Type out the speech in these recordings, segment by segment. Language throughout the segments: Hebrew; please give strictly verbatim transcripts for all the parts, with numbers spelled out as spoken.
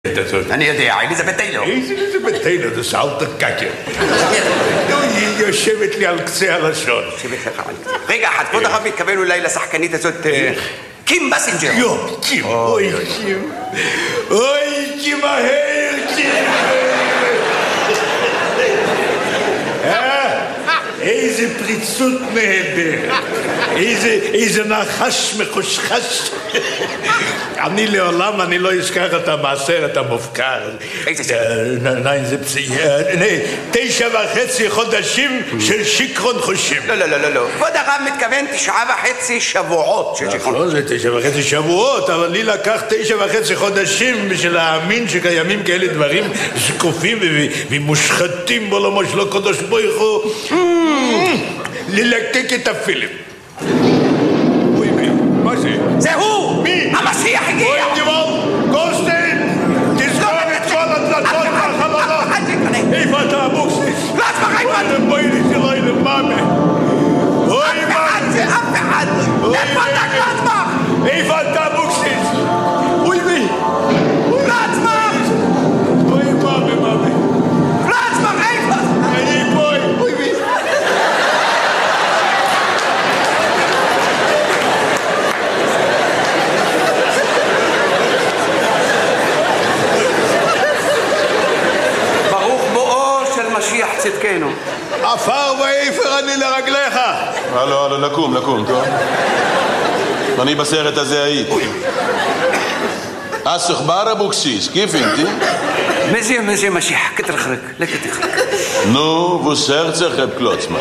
אני יודע, אליזבת טיילור. איזה אליזבת טיילור? זה שאלת קקר. היא יושבת לי על קצה הלשון. רגע, אחד, כבוד הרב מתכוון אולי לשחקנית הזאת קים בסינג'ר. יו, קים, אוי קים. אוי קים מהר, קים. איזה פריצות נהדר, איזה נחש מחושחש. אני לעולם, אני לא אשכח את המעשרת המופקר. איזה סרט? נאי, זה פסי... תשע וחצי חודשים של שיקרון חושים. לא, לא, לא, לא. כבוד הרב מתכוון תשעה וחצי שבועות של שיקרון. נכון, זה תשע וחצי שבועות, אבל לי לקח תשע וחצי חודשים בשביל להאמין שקיימים כאלה דברים זקופים ומושחתים בעולמו של הקדוש ברוך הוא. ללקק את הפילם. אוי מי, מה זה? זה הוא! מי? המשיח הגיע! אוי גבול, גולדשטיין! תסגור את כל הדלתות והחלונות! איפה אתה אבוקסיס? לא עצמך איפה אתה! אתם בואי לי שלא יהיה למאמה! אוי מה זה? אף אחד! איפה אתה לא עצמך? איפה אתה אבוקסיס? אוי מי? לא עצמך! אוי מאמה מאמה! לא עצמך איפה? אני בואי! אוי מי? משיח צדקנו. עפר ואיפר אני לרגליך. הלו, הלו, לקום, לקום, טוב? אני בסרט הזה הייתי. אסוך בר אבוקסיס, כיף אינתי? מזה, מזה משיח, כתרחרק, לכתרחרק. נו, וסר צחב קלוצמן.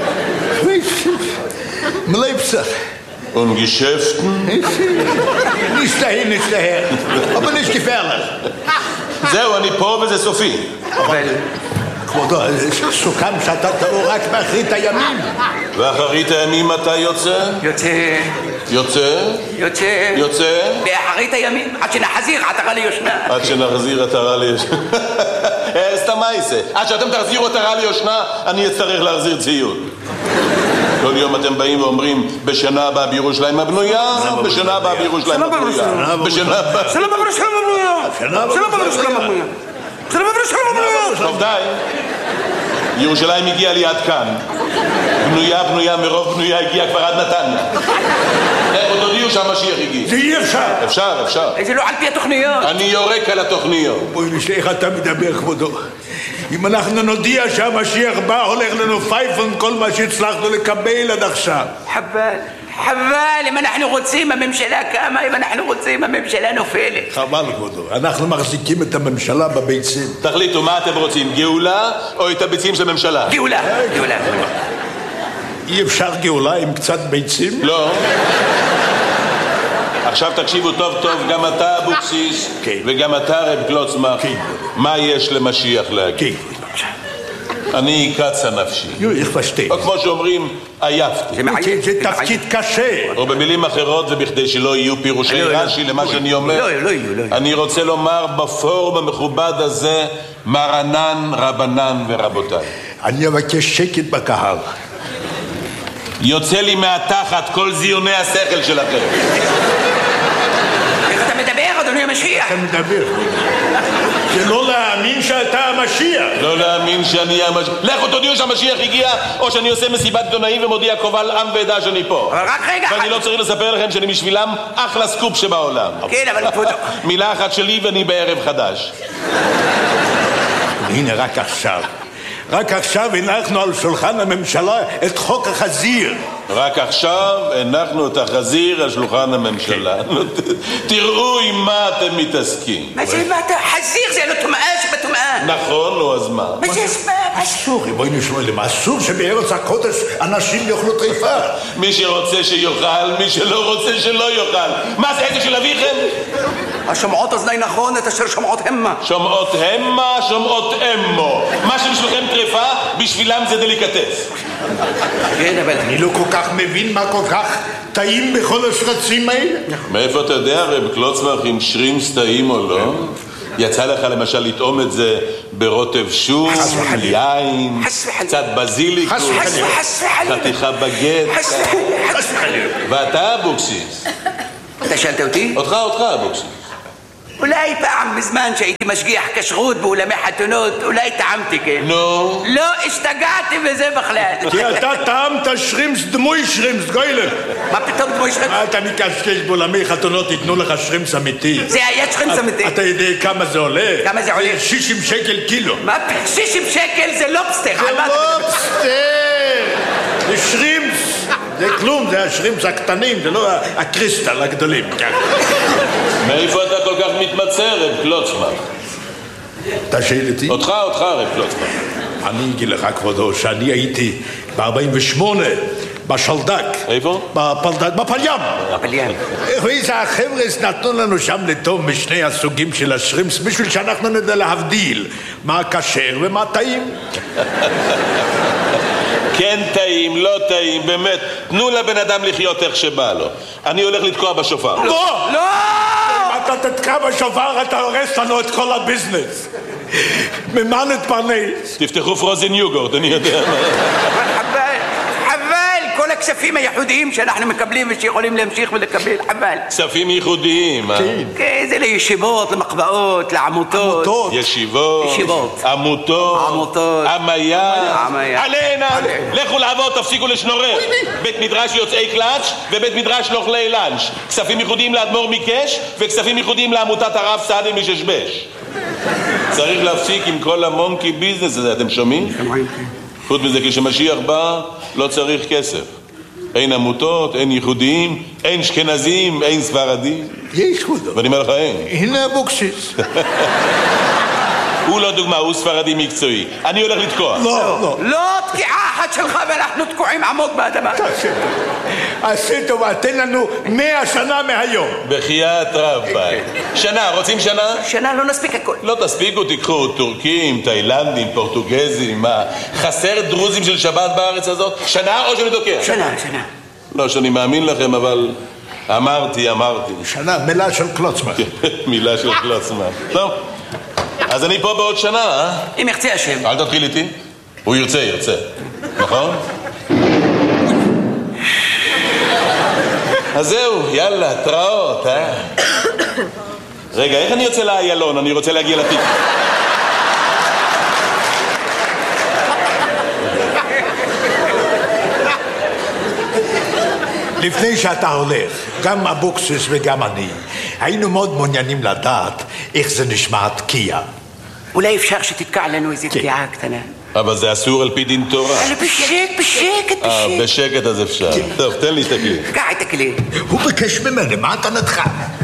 מלייפסך. Und Geschäften? Nicht dahin, nicht daher. Aber nicht gefährlich. זהו, אני פה וזה סופי. אבל... כבודו, סוכם שאתה תאור רק באחרית הימים. ואחרית הימים אתה יוצא? יוצא... יוצא? יוצא... יוצא? באחרית הימים, עד שנחזיר עטרה ליושנה. עד שנחזיר עטרה ליושנה. סתם מה יעשה? עד שאתם תחזירו עטרה ליושנה, אני אצטרך להחזיר ציוד. כל יום אתם באים ואומרים, בשנה הבאה בירושלים הבנויה, בשנה הבאה בירושלים הבנויה. בשנה הבאה... שלום בירושלים הבנויה. שלום בירושלים הבנויה. שלום בירושלים הבנויה. טוב, די. ירושלים הגיעה לי עד כאן. בנויה, בנויה, מרוב בנויה הגיעה כבר עד נתניה. איך עוד הודיעו שהמשיח הגיע? זה אי אפשר. אפשר, אפשר. זה לא על פי התוכניות. אני יורק על התוכניות. בואי נשאר איך אתה מדבר, כבודו. אם אנחנו נודיע שהמשיח בא, הולך לנו פייפון כל מה שהצלחנו לקבל עד עכשיו. חבל, חבל, אם אנחנו רוצים הממשלה קמה, אם אנחנו רוצים הממשלה נופלת. חבל, כבודו. אנחנו מחזיקים את הממשלה בביצים. תחליטו, מה אתם רוצים? גאולה או את הביצים של הממשלה? גאולה, גאולה. אי אפשר גאולה עם קצת ביצים? לא. עכשיו תקשיבו טוב טוב, גם אתה אבוקסיס וגם אתה רב קלוצמן, מה יש למשיח להגיד? אני קצה נפשי, או כמו שאומרים, עייפתי. זה תפקיד קשה. או במילים אחרות, ובכדי שלא יהיו פירושי רש"י למה שאני אומר, אני רוצה לומר בפורום המכובד הזה, מרנן, רבנן ורבותיי. אני אבקש שקט בקהל. יוצא לי מהתחת כל זיוני השכל שלכם. איך אתה מדבר, אדוני המשיח? אתה מדבר. זה לא להאמין שאתה המשיח. לא להאמין שאני המשיח. לכו תודיעו שהמשיח הגיע, או שאני עושה מסיבת עיתונאים ומודיע קובל עם ועדה שאני פה. אבל רק רגע. ואני לא צריך לספר לכם שאני בשבילם אחלה סקופ שבעולם. כן, אבל כבודו. מילה אחת שלי ואני בערב חדש. הנה רק עכשיו. רק עכשיו הנחנו על שולחן הממשלה את חוק החזיר. רק עכשיו הנחנו את החזיר על שולחן הממשלה. תראו עם מה אתם מתעסקים. מה זה, מה אתה? חזיר זה לא טומאה שבטומאה. נכון, נו, אז מה? מה זה אסמה? אסור, בואי נשמע למה. אסור שבארץ הקודש אנשים יאכלו טריפה. מי שרוצה שיאכל, מי שלא רוצה שלא יאכל. מה זה, איזה של אביכם? השומעות אזני נכון, את אשר שומעות המה. שומעות המה, שומעות אמו. מה שבשבילכם טריפה, בשבילם זה דליקטס. כן, אבל... אני לא כל כך מבין מה כל כך טעים בכל השרצים האלה. מאיפה אתה יודע, רב קלוצמח, אם שרימפס טעים או לא? יצא לך למשל לטעום את זה ברוטב שום, יין, קצת בזיליקו, חתיכה בגט. ואתה אבוקסיס. אתה שאלת אותי? אותך, אותך אבוקסיס. אולי פעם בזמן שהייתי משגיח כשרות באולמי חתונות, אולי טעמתי כן. נו? לא, השתגעתי בזה בכלל. כי אתה טעמת שרימס דמוי שרימס, גוילר. מה פתאום דמוי שרימס? אתה נקשקש באולמי חתונות, ייתנו לך שרימס אמיתי. זה היה שרימס אמיתי. אתה יודע כמה זה עולה? כמה זה עולה? שישים שקל קילו. מה? שישים שקל זה לובסטר. זה לובסטר! זה שרימס! זה כלום, זה השרימס הקטנים, זה לא הקריסטל הגדולים. מאיפה אתה כל כך מתמצא, רב קלוצמן? אתה שואל אותי? אותך, אותך, רב קלוצמן. אני אגיד לך, כבודו, שאני הייתי ב-ארבעים ושמונה בשלדק. איפה? בפלדק, בפלים. בפלים. ואיזה החבר'ס נתנו לנו שם לטוב משני הסוגים של השרימס, בשביל שאנחנו נדע להבדיל מה כשר ומה טעים. כן טעים, לא טעים, באמת. תנו לבן אדם לחיות איך שבא לו. אני הולך לתקוע בשופר. לא! לא! אם אתה תתקע בשופר, אתה הורס לנו את כל הביזנס. ממה נתפרנס? תפתחו פרוזן יוגורט, אני יודע מה. חבל, חבל, כל הכספים הייחודיים שאנחנו מקבלים ושיכולים להמשיך ולקבל, חבל. כספים ייחודיים, אה? כן, זה לישיבות, למחבאות, לעמותות. עמותות. ישיבות, ישיבות. עמותות, עמותות. עמיה, עמיה. עלינה, לכו לעבוד, תפסיקו לשנורר. בית מדרש יוצאי קלאץ' ובית מדרש לאוכלי לאנץ'. כספים ייחודיים לאדמו"ר מקש וכספים ייחודיים לעמותת הרב סעדי מששבש. צריך להפסיק עם כל המונקי ביזנס הזה, אתם שומעים? חוץ מזה, כשמשיח בא, לא צריך כסף. אין עמותות, אין ייחודיים, אין אשכנזים, אין ספרדים. יש כבודו. ואני אומר לך, אין. הנה אבוקסיס. הוא לא דוגמה, הוא ספרדי מקצועי. אני הולך לתקוע. לא, לא. לא תקיעה אחת שלך ואנחנו תקועים עמוק באדמה. עשי טובה, תן לנו מאה שנה מהיום. בחייאת רבי. שנה, רוצים שנה? שנה לא נספיק הכל. לא תספיקו, תיקחו טורקים, תאילנדים, פורטוגזים, מה? חסר דרוזים של שבת בארץ הזאת? שנה או שאני תוקע? שנה, שנה. לא שאני מאמין לכם, אבל אמרתי, אמרתי. שנה, מילה של קלוצמן. מילה של קלוצמן. טוב, אז אני פה בעוד שנה, אה? אם ירצה השם. אל תתחיל איתי. הוא ירצה, ירצה. נכון? אז זהו, יאללה, תראות, אה? רגע, איך אני יוצא לאיילון? אני רוצה להגיע לתיק. לפני שאתה הולך, גם אבוקסיס וגם אני, היינו מאוד מעוניינים לדעת איך זה נשמע תקיעה. אולי אפשר שתתקע לנו איזו תקיעה קטנה. אבל זה אסור על פי דין תורה. אבל בשקט, בשקט, אה, בשקט. בשקט אז אפשר. טוב, תן לי את הכלי. קח את הכלי. הוא ביקש ממני, מה אתה נדחה?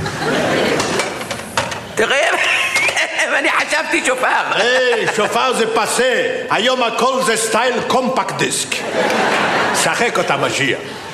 תראה, ואני חשבתי שופר. היי, שופר זה פסה, היום הכל זה סטייל קומפקט דיסק. שחק אותה משיח.